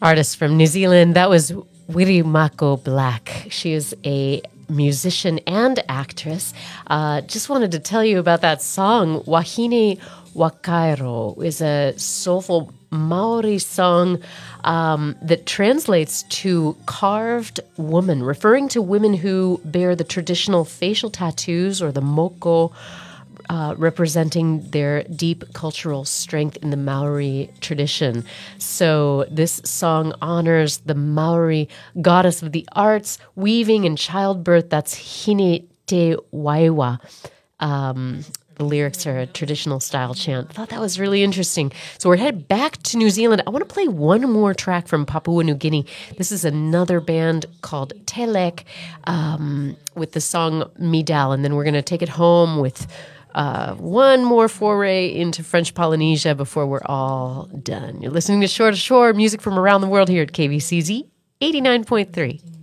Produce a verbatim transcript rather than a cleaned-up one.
artist from New Zealand. That was Wirimako Black. She is a musician and actress. Uh, just wanted to tell you about that song. Wahine Wakairo is a soulful Maori song um, that translates to carved woman, referring to women who bear the traditional facial tattoos or the moko, Uh, representing their deep cultural strength in the Maori tradition. So this song honors the Maori goddess of the arts, weaving, and childbirth. That's Hine Te Waiwa. Um, the lyrics are a traditional style chant. I thought that was really interesting. So we're headed back to New Zealand. I want to play one more track from Papua New Guinea. This is another band called Telek um, with the song Midal, and then we're going to take it home with Uh, one more foray into French Polynesia before we're all done. You're listening to Shore to Shore, music from around the world here at K V C Z eighty-nine point three.